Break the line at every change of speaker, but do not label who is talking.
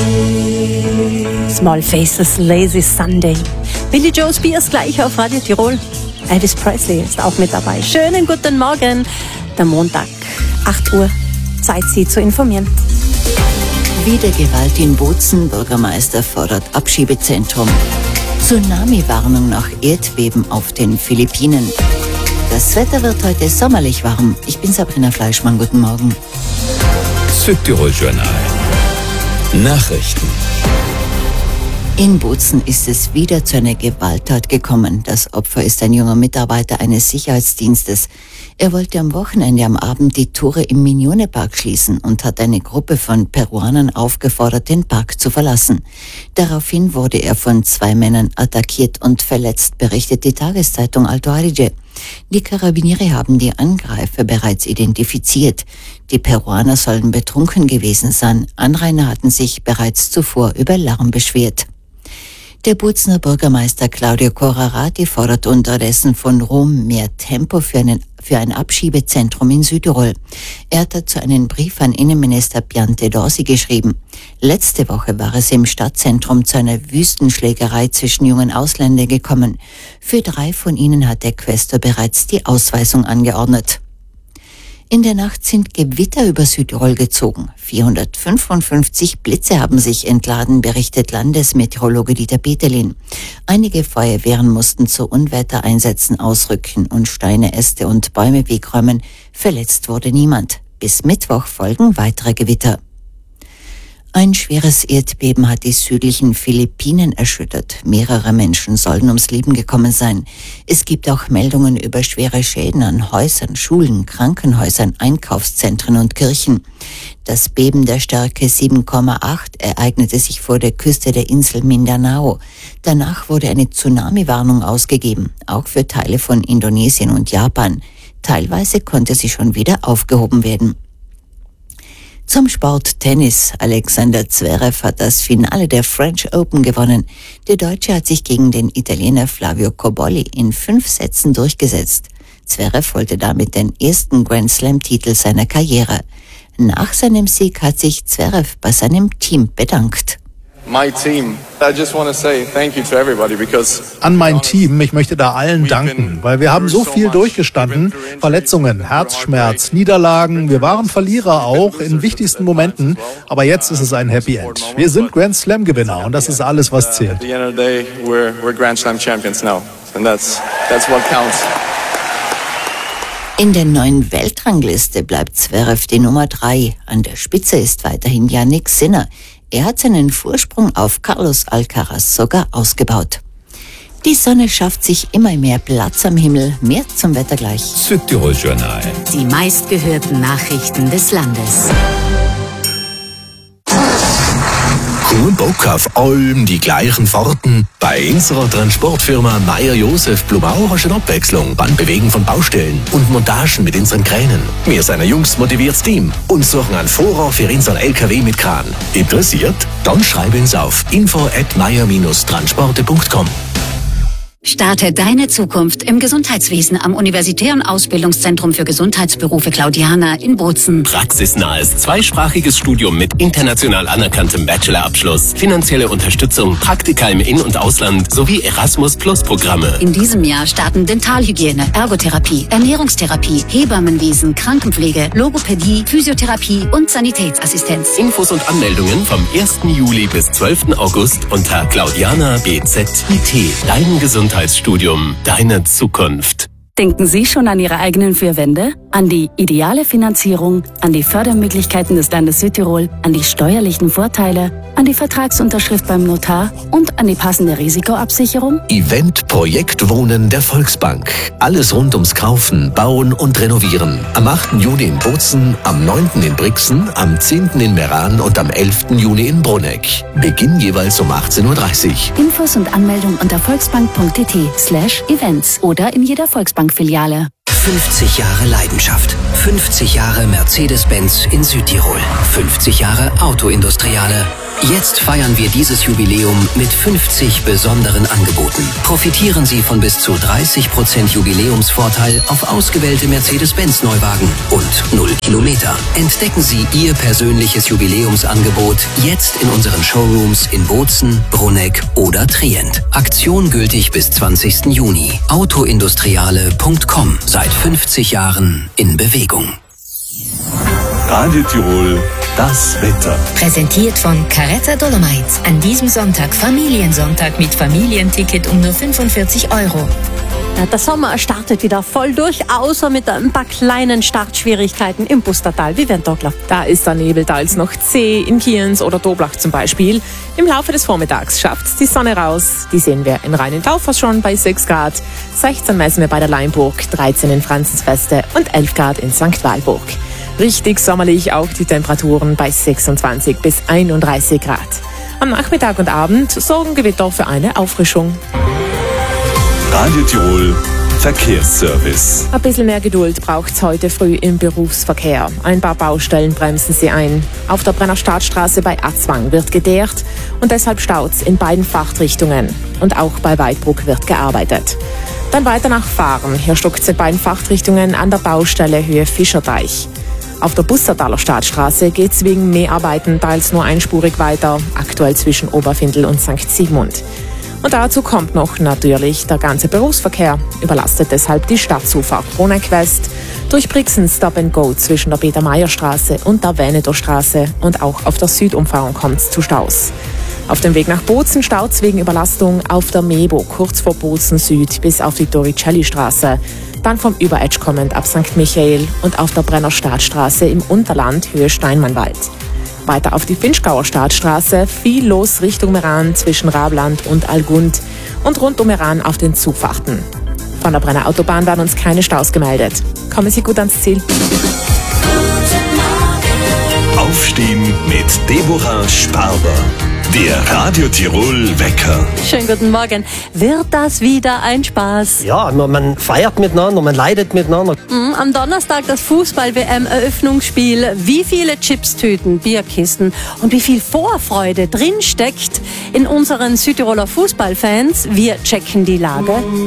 Small Faces, Lazy Sunday. Billy Joe Spears gleich auf Radio Tirol. Elvis Presley ist auch mit dabei. Schönen guten Morgen. Der Montag, 8 Uhr. Zeit, Sie zu informieren.
Wieder Gewalt in Bozen. Bürgermeister fordert Abschiebezentrum. Tsunami-Warnung nach Erdbeben auf den Philippinen. Das Wetter wird heute sommerlich warm. Ich bin Sabrina Fleischmann. Guten Morgen.
Südtirol Journal. Nachrichten.
In Bozen ist es wieder zu einer Gewalttat gekommen. Das Opfer ist ein junger Mitarbeiter eines Sicherheitsdienstes. Er wollte am Wochenende am Abend die Tore im Mignone-Park schließen und hat eine Gruppe von Peruanern aufgefordert, den Park zu verlassen. Daraufhin wurde er von 2 Männern attackiert und verletzt, berichtet die Tageszeitung Alto Adige. Die Karabiniere haben die Angreifer bereits identifiziert. Die Peruaner sollen betrunken gewesen sein. Anrainer hatten sich bereits zuvor über Lärm beschwert. Der Bozener Bürgermeister Claudio Corrarati fordert unterdessen von Rom mehr Tempo für ein Abschiebezentrum in Südtirol. Er hat dazu einen Brief an Innenminister Piante Dorsi geschrieben. Letzte Woche war es im Stadtzentrum zu einer Wüstenschlägerei zwischen jungen Ausländern gekommen. Für 3 von ihnen hat der Quästor bereits die Ausweisung angeordnet. In der Nacht sind Gewitter über Südtirol gezogen. 455 Blitze haben sich entladen, berichtet Landesmeteorologe Dieter Peterlin. Einige Feuerwehren mussten zu Unwettereinsätzen ausrücken und Steine, Äste und Bäume wegräumen. Verletzt wurde niemand. Bis Mittwoch folgen weitere Gewitter. Ein schweres Erdbeben hat die südlichen Philippinen erschüttert. Mehrere Menschen sollen ums Leben gekommen sein. Es gibt auch Meldungen über schwere Schäden an Häusern, Schulen, Krankenhäusern, Einkaufszentren und Kirchen. Das Beben der Stärke 7,8 ereignete sich vor der Küste der Insel Mindanao. Danach wurde eine Tsunami-Warnung ausgegeben, auch für Teile von Indonesien und Japan. Teilweise konnte sie schon wieder aufgehoben werden. Zum Sport Tennis. Alexander Zverev hat das Finale der French Open gewonnen. Der Deutsche hat sich gegen den Italiener Flavio Cobolli in 5 Sätzen durchgesetzt. Zverev holte damit den ersten Grand Slam-Titel seiner Karriere. Nach seinem Sieg hat sich Zverev bei seinem Team bedankt.
An mein Team, ich möchte da allen danken, weil wir haben so viel durchgestanden, Verletzungen, Herzschmerz, Niederlagen, wir waren Verlierer auch in wichtigsten Momenten, aber jetzt ist es ein Happy End. Wir sind Grand Slam Gewinner und das ist alles, was zählt.
In der neuen Weltrangliste bleibt Zverev die Nummer 3. An der Spitze ist weiterhin Jannik Sinner. Er hat seinen Vorsprung auf Carlos Alcaraz sogar ausgebaut. Die Sonne schafft sich immer mehr Platz am Himmel. Mehr zum Wetter gleich.
Südtirol Journal.
Die meistgehörten Nachrichten des Landes.
Kein Bock auf allem die gleichen Fahrten? Bei unserer Transportfirma Meier-Josef Blumau hast du eine Abwechslung beim Bewegen von Baustellen und Montagen mit unseren Kränen. Wir sind ein jungs motiviertes Team und suchen einen Fahrer für unseren LKW mit Kran. Interessiert? Dann schreib uns auf info@meier-transporte.com.
Starte deine Zukunft im Gesundheitswesen am Universitären Ausbildungszentrum für Gesundheitsberufe Claudiana in Bozen.
Praxisnahes, zweisprachiges Studium mit international anerkanntem Bachelorabschluss, finanzielle Unterstützung, Praktika im In- und Ausland sowie Erasmus-Plus-Programme.
In diesem Jahr starten Dentalhygiene, Ergotherapie, Ernährungstherapie, Hebammenwesen, Krankenpflege, Logopädie, Physiotherapie und Sanitätsassistenz.
Infos und Anmeldungen vom 1. Juli bis 12. August unter Claudiana BZIT. Dein Gesundheitsstudium, deine Zukunft.
Denken Sie schon an Ihre eigenen 4 Wände? An die ideale Finanzierung, an die Fördermöglichkeiten des Landes Südtirol, an die steuerlichen Vorteile, an die Vertragsunterschrift beim Notar und an die passende Risikoabsicherung?
Event Projekt Wohnen der Volksbank. Alles rund ums Kaufen, Bauen und Renovieren. Am 8. Juni in Bozen, am 9. in Brixen, am 10. in Meran und am 11. Juni in Bruneck. Beginn jeweils um 18:30 Uhr.
Infos und Anmeldung unter volksbank.tt/events oder in jeder Volksbankfiliale.
50 Jahre Leidenschaft. 50 Jahre Mercedes-Benz in Südtirol. 50 Jahre Autoindustriale. Jetzt feiern wir dieses Jubiläum mit 50 besonderen Angeboten. Profitieren Sie von bis zu 30% Jubiläumsvorteil auf ausgewählte Mercedes-Benz-Neuwagen und 0 Kilometer. Entdecken Sie Ihr persönliches Jubiläumsangebot jetzt in unseren Showrooms in Bozen, Bruneck oder Trient. Aktion gültig bis 20. Juni. Autoindustriale.com. Seit 50 Jahren in Bewegung.
Radio Tirol, das Wetter.
Präsentiert von Caretta Dolomites. An diesem Sonntag Familiensonntag mit Familienticket um nur 45 €.
Ja, der Sommer startet wieder voll durch, außer mit ein paar kleinen Startschwierigkeiten im Pustertal. Wie werden Douglas?
Da ist der Nebel teils noch zäh, in Kienz oder Doblach zum Beispiel. Im Laufe des Vormittags schafft die Sonne raus. Die sehen wir in Rhein-in-Taufers schon bei 6 Grad. 16 messen wir bei der Leimburg, 13 in Franzensfeste und 11 Grad in St. Walburg. Richtig sommerlich auch die Temperaturen bei 26 bis 31 Grad. Am Nachmittag und Abend sorgen Gewitter für eine Auffrischung.
Radio Tirol, Verkehrsservice.
Ein bisschen mehr Geduld braucht es heute früh im Berufsverkehr. Ein paar Baustellen bremsen sie ein. Auf der Brenner Staatsstraße bei Atzwang wird geteert und deshalb staut's in beiden Fahrtrichtungen. Und auch bei Weidbruck wird gearbeitet. Dann weiter nach Fahren. Hier stockt's in beiden Fahrtrichtungen an der Baustelle Höhe Fischerteich. Auf der Bustertaler Staatsstraße geht's wegen Mäharbeiten teils nur einspurig weiter, aktuell zwischen Oberfindel und St. Sigmund. Und dazu kommt noch natürlich der ganze Berufsverkehr, überlastet deshalb die Stadtzufahrt Bruneck West, durch Brixen Stop and Go zwischen der Peter-Meyer-Straße und der Veneto-Straße und auch auf der Südumfahrung kommt's zu Staus. Auf dem Weg nach Bozen staut's wegen Überlastung auf der Mebo kurz vor Bozen Süd bis auf die Torricelli-Straße, dann vom Überetsch kommend ab St. Michael und auf der Brenner Staatsstraße im Unterland Höhe Steinmannwald. Weiter auf die Finchgauer Staatsstraße, viel los Richtung Meran zwischen Rabland und Algund und rund um Meran auf den Zufahrten. Von der Brenner Autobahn werden uns keine Staus gemeldet. Kommen Sie gut ans Ziel.
Aufstehen mit Deborah Sparber. Der Radio Tirol Wecker.
Schönen guten Morgen. Wird das wieder ein Spaß?
Ja, man feiert miteinander, man leidet miteinander.
Am Donnerstag das Fußball-WM-Eröffnungsspiel. Wie viele Chipstüten, Bierkisten und wie viel Vorfreude drinsteckt in unseren Südtiroler Fußballfans. Wir checken die Lage.